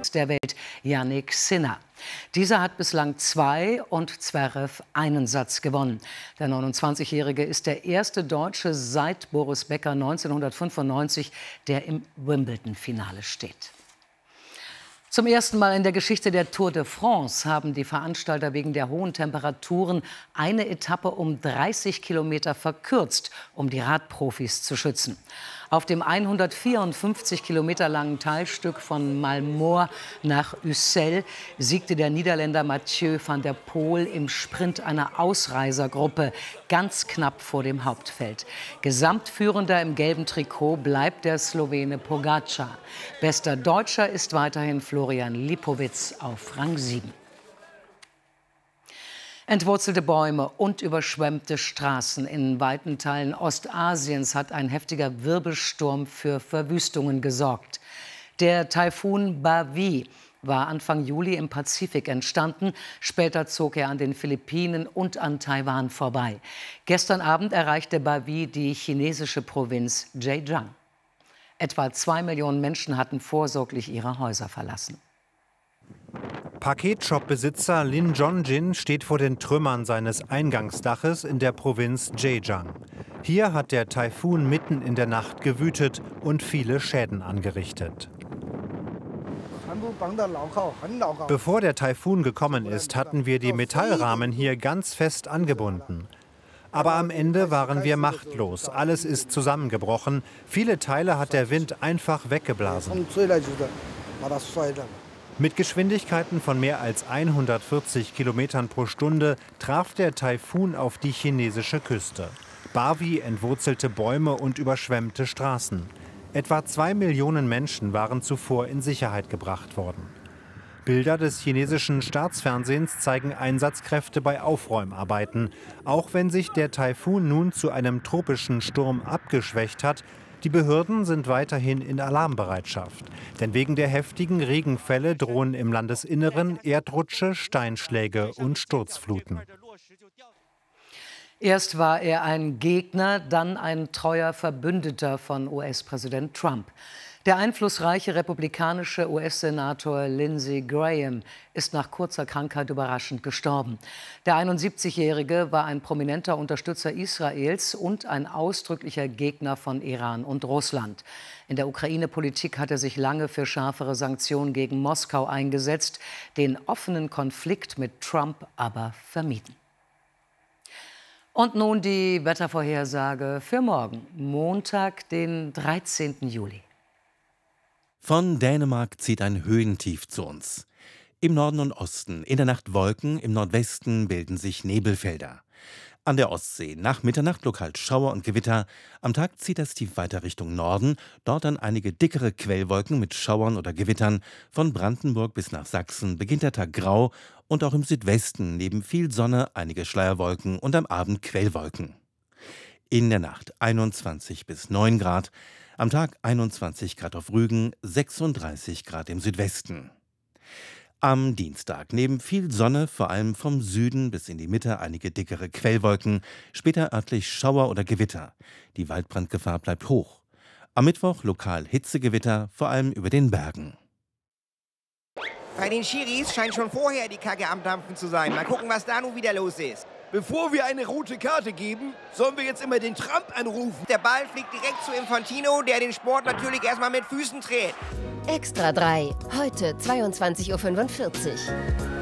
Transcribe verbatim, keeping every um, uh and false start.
der Welt, Jannik Sinner. Dieser hat bislang zwei und Zverev einen Satz gewonnen. Der neunundzwanzigjährige ist der erste Deutsche seit Boris Becker neunzehnhundertfünfundneunzig, der im Wimbledon-Finale steht. Zum ersten Mal in der Geschichte der Tour de France haben die Veranstalter wegen der hohen Temperaturen eine Etappe um dreißig Kilometer verkürzt, um die Radprofis zu schützen. Auf dem hundertvierundfünfzig Kilometer langen Teilstück von Malmort nach Ussel siegte der Niederländer Mathieu van der Poel im Sprint einer Ausreisergruppe ganz knapp vor dem Hauptfeld. Gesamtführender im gelben Trikot bleibt der Slowene Pogačar. Bester Deutscher ist weiterhin Florian Lipowitz auf Rang sieben. Entwurzelte Bäume und überschwemmte Straßen in weiten Teilen Ostasiens hat ein heftiger Wirbelsturm für Verwüstungen gesorgt. Der Taifun Bavi war Anfang Juli im Pazifik entstanden. Später zog er an den Philippinen und an Taiwan vorbei. Gestern Abend erreichte Bavi die chinesische Provinz Zhejiang. Etwa zwei Millionen Menschen hatten vorsorglich ihre Häuser verlassen. Paketshop-Besitzer Lin Jongjin steht vor den Trümmern seines Eingangsdaches in der Provinz Zhejiang. Hier hat der Taifun mitten in der Nacht gewütet und viele Schäden angerichtet. Bevor der Taifun gekommen ist, hatten wir die Metallrahmen hier ganz fest angebunden. Aber am Ende waren wir machtlos. Alles ist zusammengebrochen. Viele Teile hat der Wind einfach weggeblasen. Mit Geschwindigkeiten von mehr als hundertvierzig Kilometern pro Stunde traf der Taifun auf die chinesische Küste. Bavi entwurzelte Bäume und überschwemmte Straßen. Etwa zwei Millionen Menschen waren zuvor in Sicherheit gebracht worden. Bilder des chinesischen Staatsfernsehens zeigen Einsatzkräfte bei Aufräumarbeiten. Auch wenn sich der Taifun nun zu einem tropischen Sturm abgeschwächt hat, die Behörden sind weiterhin in Alarmbereitschaft. Denn wegen der heftigen Regenfälle drohen im Landesinneren Erdrutsche, Steinschläge und Sturzfluten. Erst war er ein Gegner, dann ein treuer Verbündeter von U S-Präsident Trump. Der einflussreiche republikanische U S-Senator Lindsey Graham ist nach kurzer Krankheit überraschend gestorben. Der einundsiebzigjährige war ein prominenter Unterstützer Israels und ein ausdrücklicher Gegner von Iran und Russland. In der Ukraine-Politik hat er sich lange für schärfere Sanktionen gegen Moskau eingesetzt, den offenen Konflikt mit Trump aber vermieden. Und nun die Wettervorhersage für morgen, Montag, den dreizehnten Juli. Von Dänemark zieht ein Höhentief zu uns. Im Norden und Osten, in der Nacht Wolken, im Nordwesten bilden sich Nebelfelder. An der Ostsee nach Mitternacht lokal Schauer und Gewitter. Am Tag zieht das Tief weiter Richtung Norden, dort dann einige dickere Quellwolken mit Schauern oder Gewittern. Von Brandenburg bis nach Sachsen beginnt der Tag grau und auch im Südwesten neben viel Sonne einige Schleierwolken und am Abend Quellwolken. In der Nacht einundzwanzig bis neun Grad. Am Tag einundzwanzig Grad auf Rügen, sechsunddreißig Grad im Südwesten. Am Dienstag neben viel Sonne, vor allem vom Süden bis in die Mitte einige dickere Quellwolken, später örtlich Schauer oder Gewitter. Die Waldbrandgefahr bleibt hoch. Am Mittwoch lokal Hitzegewitter, vor allem über den Bergen. Bei den Schiris scheint schon vorher die Kacke am Dampfen zu sein. Mal gucken, was da nun wieder los ist. Bevor wir eine rote Karte geben, sollen wir jetzt immer den Trump anrufen. Der Ball fliegt direkt zu Infantino, der den Sport natürlich erstmal mit Füßen dreht. Extra drei, heute zweiundzwanzig Uhr fünfundvierzig.